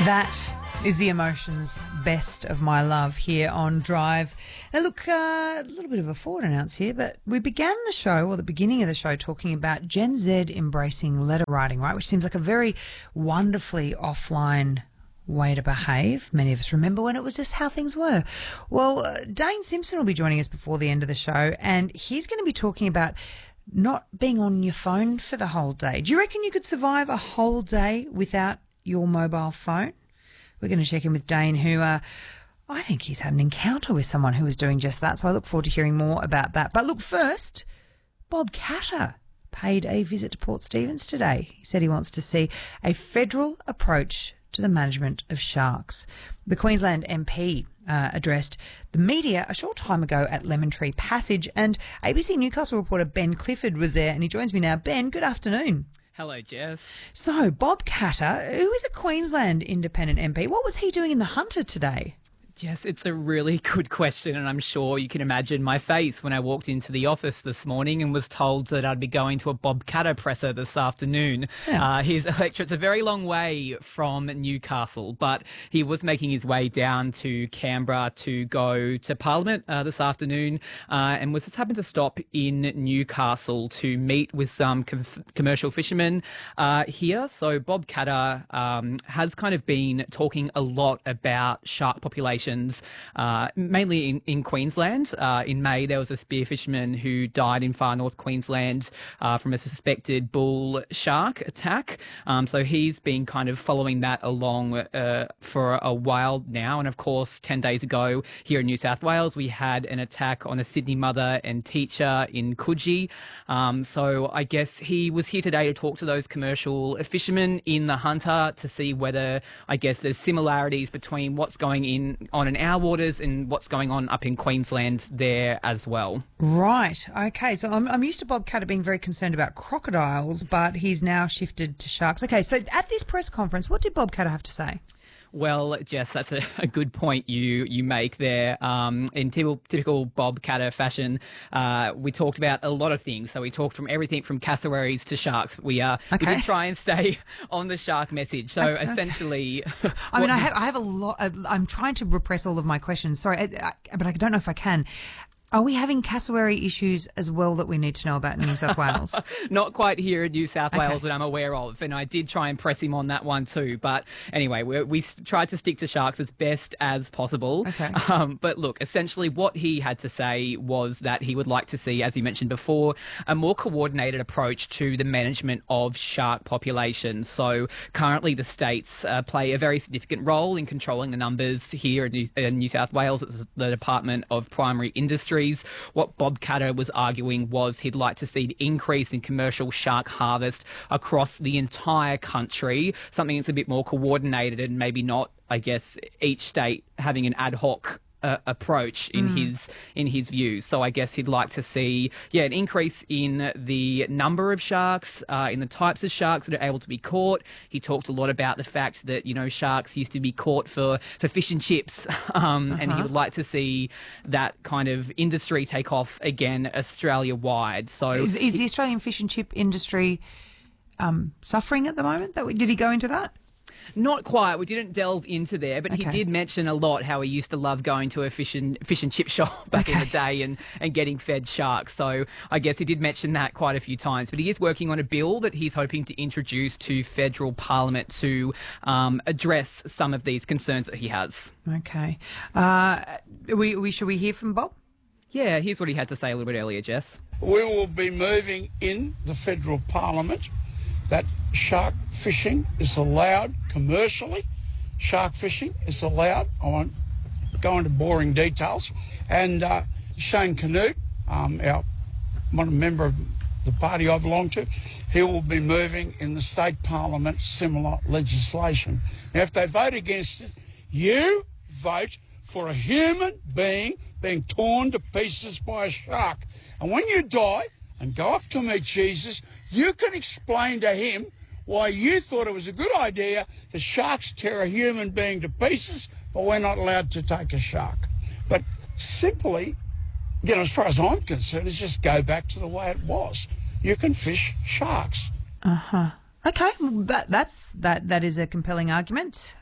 That is the Emotions Best of My Love here on Drive. Now look, a little bit of a forward announce here, but we began the show, or the beginning of the show, talking about Gen Z embracing letter writing, right, which seems like a very wonderfully offline way to behave. Many of us remember when it was just how things were. Well, Dane Simpson will be joining us before the end of the show, and he's going to be talking about not being on your phone for the whole day. Do you reckon you could survive a whole day without your mobile phone? We're going to check in with Dane, who I think he's had an encounter with someone who was doing just that, so I look forward to hearing more about that. But look, first, Bob Katter paid a visit to Port Stephens today. He said he wants to see a federal approach to the management of sharks. The Queensland MP addressed the media a short time ago at Lemon Tree Passage, and ABC Newcastle reporter Ben Clifford was there, and he joins me now. Ben, good afternoon. Hello, Jess. So, Bob Katter, who is a Queensland Independent MP, what was he doing in the Hunter today? Jess, it's a really good question, and I'm sure you can imagine my face when I walked into the office this morning and was told that I'd be going to a Bob Katter presser this afternoon. Yeah. His electorate's a very long way from Newcastle, but he was making his way down to Canberra to go to Parliament this afternoon, and was just happened to stop in Newcastle to meet with some commercial fishermen here. So Bob Katter has kind of been talking a lot about shark populations, mainly in Queensland. In May, there was a spear fisherman who died in far north Queensland from a suspected bull shark attack. So he's been kind of following that along for a while now. And of course, 10 days ago here in New South Wales, we had an attack on a Sydney mother and teacher in Coogee. So I guess he was here today to talk to those commercial fishermen in the Hunter to see whether, I guess, there's similarities between what's going on in our waters and what's going on up in Queensland there as well. Right. Okay. So I'm used to Bob Katter being very concerned about crocodiles, but he's now shifted to sharks. Okay. So at this press conference, what did Bob Katter have to say? Well, Jess, that's a good point you make there. In typical Bob Katter fashion, we talked about a lot of things. So we talked from everything from cassowaries to sharks. We did try and stay on the shark message. So essentially, I mean, I have a lot. I'm trying to repress all of my questions. Sorry, but I don't know if I can. Are we having cassowary issues as well that we need to know about in New South Wales? Not quite here in New South Wales that I'm aware of, and I did try and press him on that one too. But anyway, we tried to stick to sharks as best as possible. Okay. But look, essentially what he had to say was that he would like to see, as you mentioned before, a more coordinated approach to the management of shark populations. So currently the states play a very significant role in controlling the numbers here in New South Wales. It's the Department of Primary Industry. What Bob Katter was arguing was he'd like to see an increase in commercial shark harvest across the entire country, something that's a bit more coordinated and maybe not, I guess, each state having an ad hoc approach in his views. So I guess he'd like to see, an increase in the number of sharks, in the types of sharks that are able to be caught. He talked a lot about the fact that, sharks used to be caught for fish and chips, and he would like to see that kind of industry take off again Australia-wide. So is the Australian fish and chip industry suffering at the moment? Did he go into that? Not quite. We didn't delve into there, but he did mention a lot how he used to love going to a fish and chip shop back in the day and getting fed sharks. So I guess he did mention that quite a few times. But he is working on a bill that he's hoping to introduce to federal parliament to address some of these concerns that he has. Okay. Should we hear from Bob? Yeah, here's what he had to say a little bit earlier, Jess. We will be moving in the federal parliament that shark fishing is allowed commercially. Shark fishing is allowed. I won't go into boring details. And Shane Canute, one member of the party I belong to, he will be moving in the state parliament similar legislation. Now, if they vote against it, you vote for a human being torn to pieces by a shark. And when you die and go up to meet Jesus, you can explain to him why you thought it was a good idea that sharks tear a human being to pieces, but we're not allowed to take a shark. But simply, as far as I'm concerned, it's just go back to the way it was. You can fish sharks. Uh-huh. Okay, well, that is a compelling argument.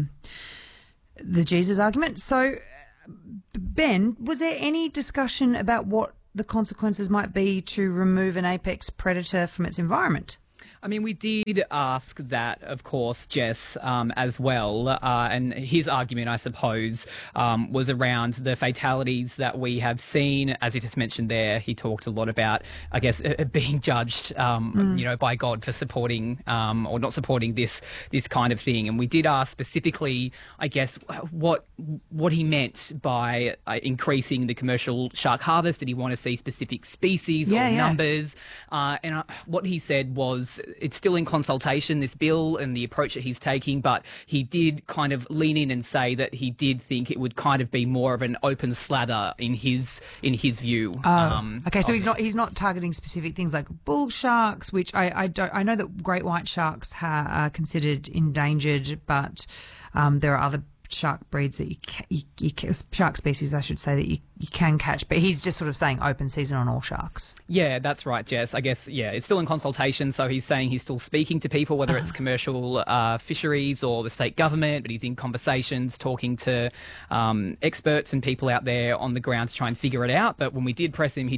The Jesus argument. So, Ben, was there any discussion about what the consequences might be to remove an apex predator from its environment? I mean, we did ask that, of course, Jess, as well. And his argument, I suppose, was around the fatalities that we have seen. As he just mentioned there, he talked a lot about, I guess, being judged, by God for supporting or not supporting this kind of thing. And we did ask specifically, I guess, what he meant by increasing the commercial shark harvest. Did he want to see specific species or numbers? And what he said was, it's still in consultation, this bill and the approach that he's taking, but he did kind of lean in and say that he did think it would kind of be more of an open slather in his view. Okay, so he's not targeting specific things like bull sharks, which I know that great white sharks are considered endangered, but there are other shark breeds that shark species, I should say, that you can catch, but he's just sort of saying open season on all sharks. Yeah, that's right, Jess. I guess, it's still in consultation, so he's saying he's still speaking to people, whether it's commercial fisheries or the state government, but he's in conversations, talking to experts and people out there on the ground to try and figure it out. But when we did press him,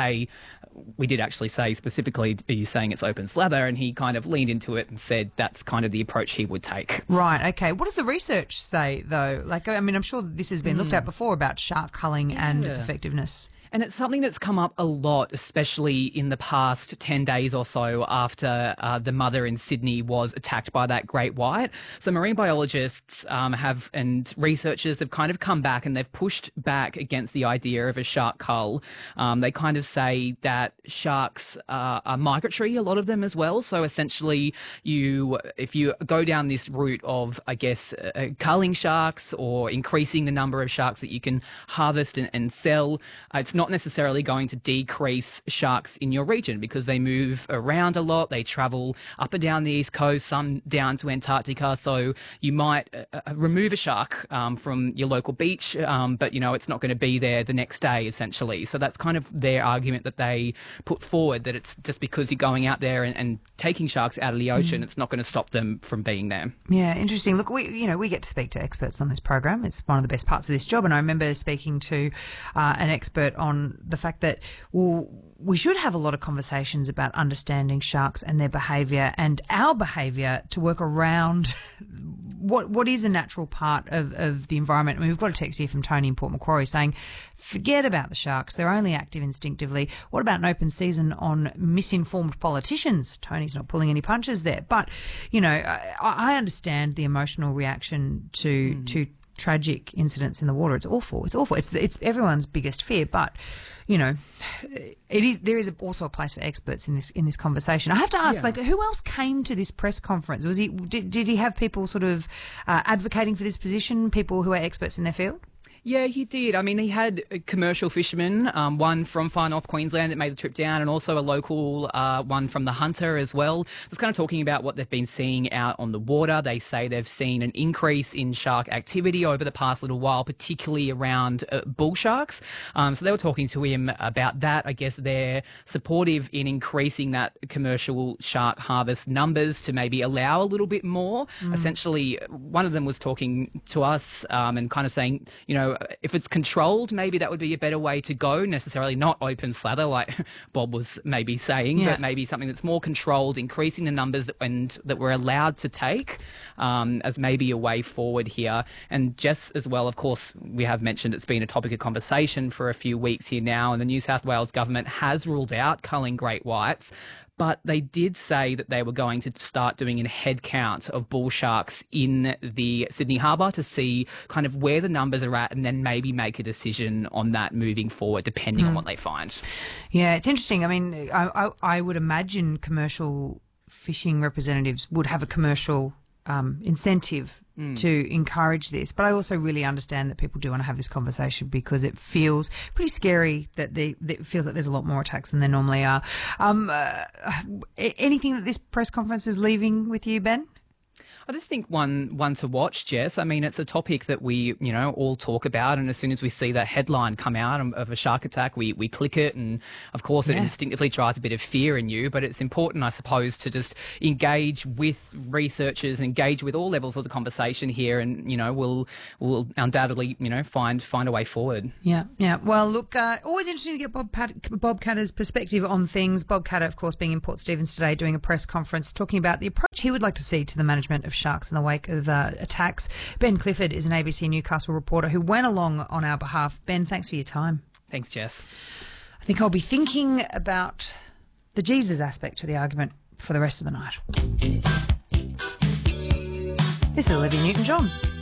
we did actually say specifically, are you saying it's open slather? And he kind of leaned into it and said that's kind of the approach he would take. Right, okay. What does the research say, though? Like, I mean, I'm sure that this has been looked at before about shark culling and its effectiveness. And it's something that's come up a lot, especially in the past 10 days or so after the mother in Sydney was attacked by that great white. So marine biologists and researchers have kind of come back and they've pushed back against the idea of a shark cull. They kind of say that sharks are migratory, a lot of them as well. So essentially, if you go down this route of, I guess, culling sharks or increasing the number of sharks that you can harvest and sell, it's not necessarily going to decrease sharks in your region because they move around a lot. They travel up and down the east coast, some down to Antarctica. So you might remove a shark from your local beach, but it's not going to be there the next day, essentially. So that's kind of their argument that they put forward, that it's just because you're going out there and taking sharks out of the ocean, it's not going to stop them from being there. Yeah, interesting. Look, we get to speak to experts on this program. It's one of the best parts of this job. And I remember speaking to an expert on the fact that, we should have a lot of conversations about understanding sharks and their behaviour and our behaviour to work around what is a natural part of the environment. I mean, we've got a text here from Tony in Port Macquarie saying, forget about the sharks. They're only active instinctively. What about an open season on misinformed politicians? Tony's not pulling any punches there. But, I understand the emotional reaction to tragic incidents in the water. It's awful. It's awful. It's everyone's biggest fear. But there is also a place for experts in this conversation. I have to ask, who else came to this press conference? Did he have people sort of advocating for this position? People who are experts in their field? Yeah, he did. I mean, he had commercial fishermen, one from far north Queensland that made the trip down, and also a local one from the Hunter as well. Just kind of talking about what they've been seeing out on the water. They say they've seen an increase in shark activity over the past little while, particularly around bull sharks. So they were talking to him about that. I guess they're supportive in increasing that commercial shark harvest numbers to maybe allow a little bit more. Essentially, one of them was talking to us and kind of saying, if it's controlled, maybe that would be a better way to go, necessarily not open slather like Bob was maybe saying, but maybe something that's more controlled, increasing the numbers that we're allowed to take as maybe a way forward here. And Jess as well, of course, we have mentioned it's been a topic of conversation for a few weeks here now, and the New South Wales government has ruled out culling great whites. But they did say that they were going to start doing a head count of bull sharks in the Sydney Harbour to see kind of where the numbers are at, and then maybe make a decision on that moving forward, depending on what they find. Yeah, it's interesting. I mean, I would imagine commercial fishing representatives would have a commercial incentive to encourage this. But I also really understand that people do want to have this conversation because it feels pretty scary that it feels like there's a lot more attacks than there normally are. Anything that this press conference is leaving with you, Ben? I just think one to watch, Jess. I mean, it's a topic that we, all talk about, and as soon as we see that headline come out of a shark attack, we click it, and of course it instinctively drives a bit of fear in you. But it's important, I suppose, to just engage with researchers, engage with all levels of the conversation here, and we'll undoubtedly find a way forward. Yeah. Well, look, always interesting to get Bob Katter's perspective on things. Bob Katter, of course, being in Port Stephens today, doing a press conference talking about the approach he would like to see to the management of sharks in the wake of attacks. Ben Clifford is an ABC Newcastle reporter who went along on our behalf. Ben, thanks for your time. Thanks, Jess. I think I'll be thinking about the Jesus aspect to the argument for the rest of the night. This is Olivia Newton-John.